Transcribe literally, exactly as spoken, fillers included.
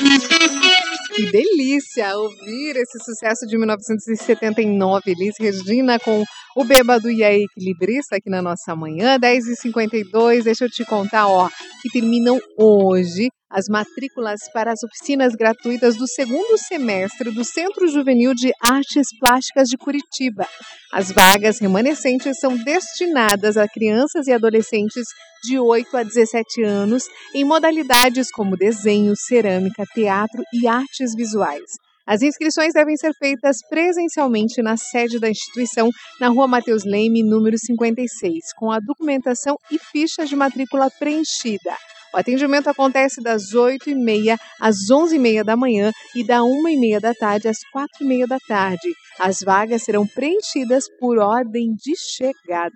Que delícia ouvir esse sucesso de mil novecentos e setenta e nove, Elis Regina com o Bêbado e a Equilibrista aqui na nossa manhã, dez e cinquenta e dois. Deixa eu te contar, ó, que terminam hoje as matrículas para as oficinas gratuitas do segundo semestre do Centro Juvenil de Artes Plásticas de Curitiba. As vagas remanescentes são destinadas a crianças e adolescentes de oito a dezessete anos em modalidades como desenho, cerâmica, teatro e artes visuais. As inscrições devem ser feitas presencialmente na sede da instituição, na Rua Mateus Leme, número cinquenta e seis, com a documentação e ficha de matrícula preenchida. O atendimento acontece das oito e meia às onze e meia da manhã e da uma e meia da tarde às quatro e meia da tarde. As vagas serão preenchidas por ordem de chegada.